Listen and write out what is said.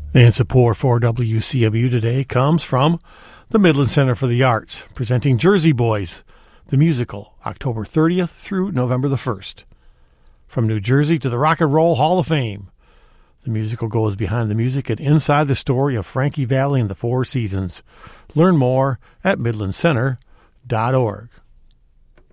And support for WCMU today comes from the Midland Center for the Arts, presenting Jersey Boys, the musical, October 30th through November the 1st. From New Jersey to the Rock and Roll Hall of Fame, the musical goes behind the music and inside the story of Frankie Valli and the Four Seasons. Learn more at midlandcenter.org.